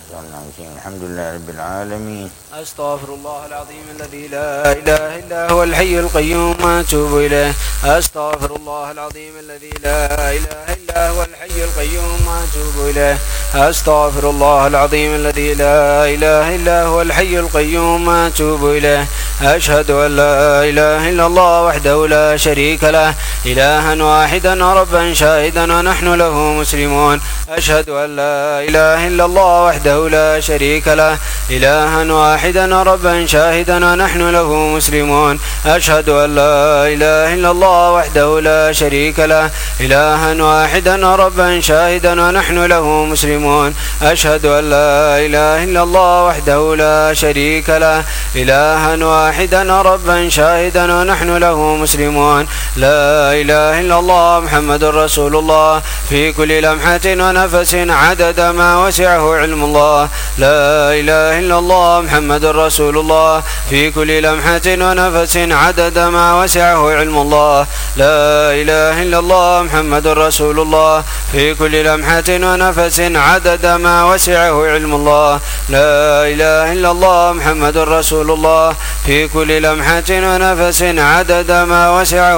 الحمد لله رب العالمين. أستغفر الله العظيم الذي لا إله إلا هو الحي القيوم وأتوب إليه. أستغفر الله العظيم الذي لا إله إلا هو الحي القيوم وأتوب إليه. أستغفر الله العظيم الذي لا إله إلا هو الحي القيوم وأتوب إليه. أشهد أن لا إله إلا الله وحده لا شريك له إلها واحدا ربا شاهدا ونحن له مسلمون. أشهد أن لا إله إلا الله وحده لا شريك له إلها واحدا ربا شاهدا ونحن له مسلمون. أشهد أن لا إله إلا الله وحده لا شريك له إلها واحدا ربا شاهدا ونحن له مسلمون. أشهد أن لا إله إلا الله وحده لا شريك له إلها واحدا ربا شاهدا ونحن له مسلمون. لا إله إلا الله محمد رسول الله في كل لمحة ونفس عدد ما وسعه علم الله. لا إله إلا الله محمد رسول الله في كل لمحة ونفس عدد ما وسعه علم الله. لا إله إلا الله محمد رسول الله في كل لمحة ونفس عدد ما وسعه علم الله. لا إله إلا الله محمد رسول الله في كل لمحة ونفس عدد ما وسعه